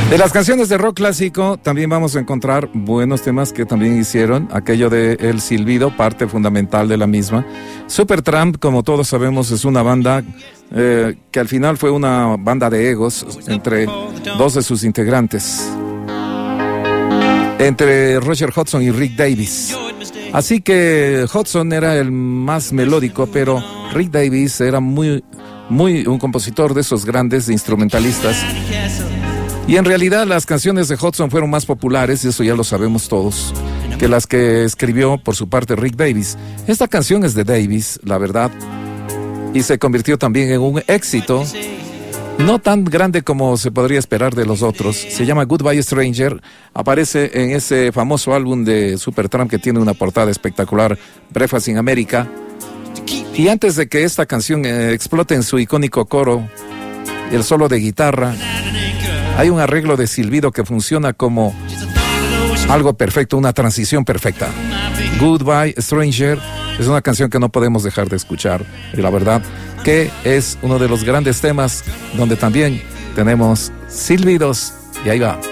De las canciones de rock clásico también vamos a encontrar buenos temas que también hicieron. Aquello de El Silbido, parte fundamental de la misma. Supertramp, como todos sabemos, es una banda que al final fue una banda de egos entre dos de sus integrantes, entre Roger Hodgson y Rick Davies. Así que Hodgson era el más melódico, pero Rick Davies era muy un compositor de esos grandes instrumentalistas. Y en realidad las canciones de Hodgson fueron más populares, y eso ya lo sabemos todos, que las que escribió por su parte Rick Davies. Esta canción es de Davies, la verdad, y se convirtió también en un éxito, no tan grande como se podría esperar de los otros. Se llama Goodbye Stranger, aparece en ese famoso álbum de Supertramp que tiene una portada espectacular, Breakfast in America. Y antes de que esta canción explote en su icónico coro, el solo de guitarra, hay un arreglo de silbido que funciona como algo perfecto, una transición perfecta. Goodbye Stranger es una canción que no podemos dejar de escuchar, y la verdad que es uno de los grandes temas donde también tenemos silbidos, y ahí va.